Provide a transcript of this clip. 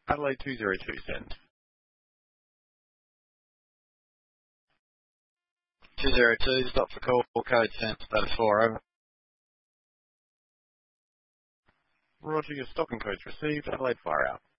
Adelaide 202, send. 202, stop for call, code sent, status 4, over. Roger, your stock and codes received. Adelaide, fire out.